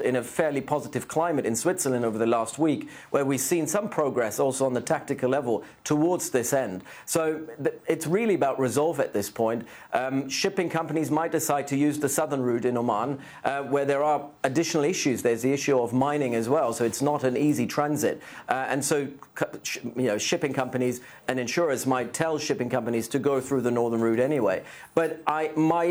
in a fairly positive climate in Switzerland over the last week, where we've seen some progress also on the tactical level towards this end. So it's really about resolve at this point. Shipping companies might decide to use the southern route in Oman, where there are additional issues. There's the issue of mining as well, so it's not an easy transit. And so, shipping companies and insurers might tell shipping companies to go through the northern route anyway. But my